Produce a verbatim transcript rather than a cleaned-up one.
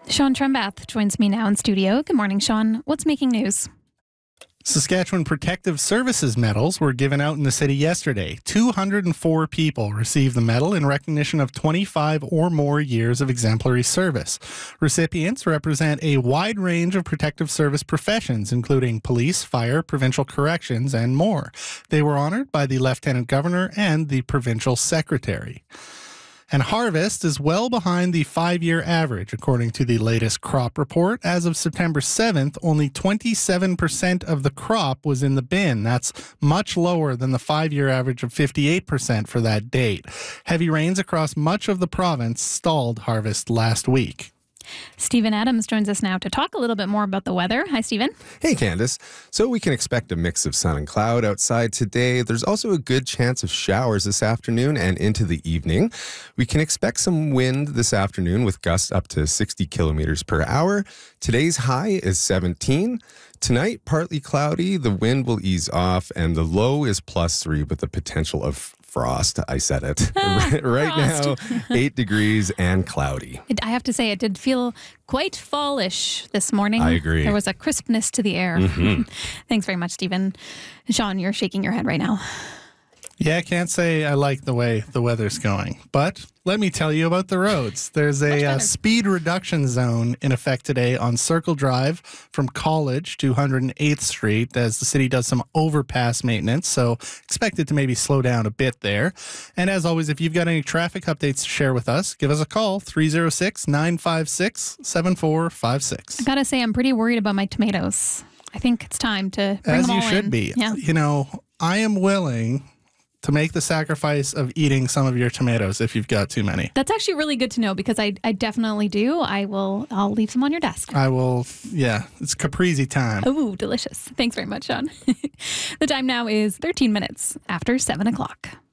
Sean Trembath joins me now in studio. Good morning, Sean. What's making news? Saskatchewan Protective Services medals were given out in the city yesterday. two hundred four people received the medal in recognition of twenty-five or more years of exemplary service. Recipients represent a wide range of protective service professions, including police, fire, provincial corrections, and more. They were honored by the Lieutenant Governor and the provincial secretary. And harvest is well behind the five-year average, according to the latest crop report. As of September seventh, only twenty-seven percent of the crop was in the bin. That's much lower than the five-year average of fifty-eight percent for that date. Heavy rains across much of the province stalled harvest last week. Stephen Adams joins us now to talk a little bit more about the weather. Hi, Stephen. Hey, Candace. So we can expect a mix of sun and cloud outside today. There's also a good chance of showers this afternoon and into the evening. We can expect some wind this afternoon with gusts up to sixty kilometers per hour. Today's high is seventeen. Tonight, partly cloudy. The wind will ease off, and the low is plus three with the potential of frost. I said it. Ah, right frost. now, eight degrees and cloudy. It, I have to say, it did feel quite fallish this morning. I agree. There was a crispness to the air. Mm-hmm. Thanks very much, Stephen. Sean, you're shaking your head right now. Yeah, I can't say I like the way the weather's going, but let me tell you about the roads. There's a uh, speed reduction zone in effect today on Circle Drive from College to one hundred eighth Street as the city does some overpass maintenance, so expect it to maybe slow down a bit there. And as always, if you've got any traffic updates to share with us, give us a call, three oh six, nine five six, seven four five six. I gotta say, I'm pretty worried about my tomatoes. I think it's time to bring As them all you should in. be. Yeah. You know, I am willing to make the sacrifice of eating some of your tomatoes if you've got too many. That's actually really good to know because I, I definitely do. I will, I'll leave some on your desk. I will, yeah, it's caprese time. Oh, delicious. Thanks very much, Sean. The time now is thirteen minutes after seven o'clock.